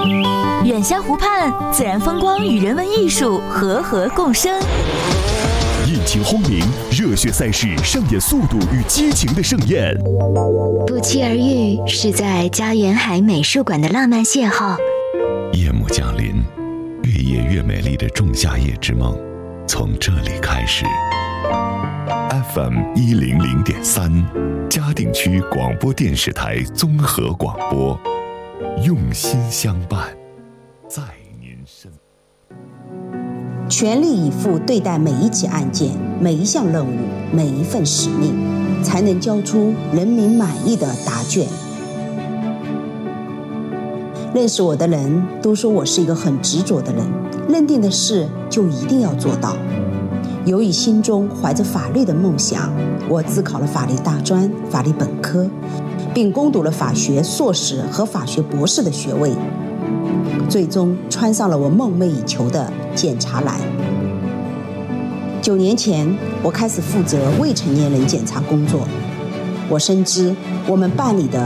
远乡湖畔，自然风光与人文艺术和合共生。 引擎轰鸣，热血赛事上演速度与激情的盛宴。 不期而遇是在家园海美术馆的浪漫邂逅。 夜幕降临，越夜越美丽的仲夏夜之梦从这里开始。FM 100.3，嘉定区广播电视台综合广播，用心相伴，在您身。 全力以赴对待每一起案件、每一项任务、每一份使命，才能交出人民满意的答卷。认识我的人都说我是一个很执着的人，认定的事就一定要做到。由于心中怀着法律的梦想，我自考了法律大专、法律本科，并攻读了法学硕士和法学博士的学位，最终穿上了我梦寐以求的检察栏。9年前，我开始负责未成年人检察工作。我深知我们办理的